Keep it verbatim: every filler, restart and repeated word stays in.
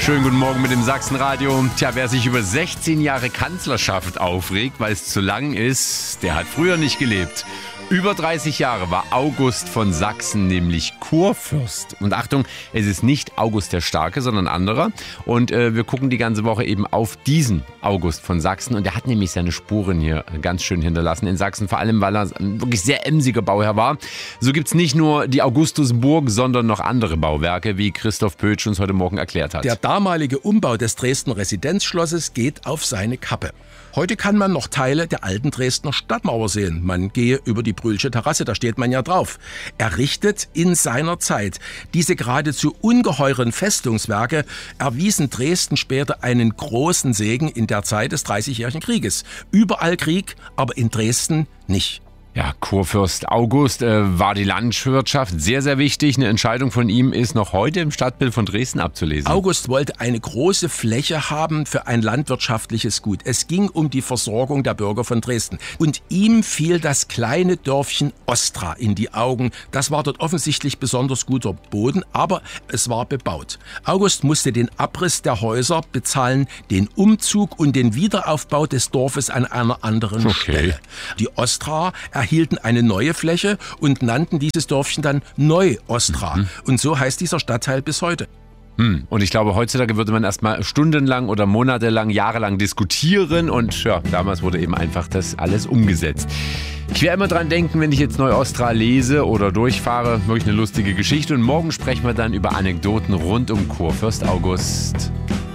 Schönen guten Morgen mit dem Sachsenradio. Tja, wer sich über sechzehn Jahre Kanzlerschaft aufregt, weil es zu lang ist, der hat früher nicht gelebt. Über dreißig Jahre war August von Sachsen nämlich Kurfürst. Und Achtung, es ist nicht August der Starke, sondern anderer. Und äh, wir gucken die ganze Woche eben auf diesen August von Sachsen. Und der hat nämlich seine Spuren hier ganz schön hinterlassen in Sachsen. Vor allem, weil er ein wirklich sehr emsiger Bauherr war. So gibt's nicht nur die Augustusburg, sondern noch andere Bauwerke, wie Christoph Pötsch uns heute Morgen erklärt hat. Der damalige Umbau des Dresdner Residenzschlosses geht auf seine Kappe. Heute kann man noch Teile der alten Dresdner Stadtmauer sehen. Man gehe über die Brühlsche Terrasse, da steht man ja drauf. Errichtet in seiner Zeit. Diese geradezu ungeheuren Festungswerke erwiesen Dresden später einen großen Segen in der Zeit des Dreißigjährigen Krieges. Überall Krieg, aber in Dresden nicht. Ja, Kurfürst August äh, war die Landwirtschaft sehr, sehr wichtig. Eine Entscheidung von ihm ist noch heute im Stadtbild von Dresden abzulesen. August wollte eine große Fläche haben für ein landwirtschaftliches Gut. Es ging um die Versorgung der Bürger von Dresden. Und ihm fiel das kleine Dörfchen Ostra in die Augen. Das war dort offensichtlich besonders guter Boden, aber es war bebaut. August musste den Abriss der Häuser bezahlen, den Umzug und den Wiederaufbau des Dorfes an einer anderen Okay. Stelle. Die Ostra erhielten eine neue Fläche und nannten dieses Dörfchen dann Neu-Ostra. Mhm. Und so heißt dieser Stadtteil bis heute. Hm. Und ich glaube, heutzutage würde man erstmal stundenlang oder monatelang, jahrelang diskutieren. Und ja, damals wurde eben einfach das alles umgesetzt. Ich werde immer dran denken, wenn ich jetzt Neu-Ostra lese oder durchfahre, wirklich eine lustige Geschichte. Und morgen sprechen wir dann über Anekdoten rund um Kurfürst August.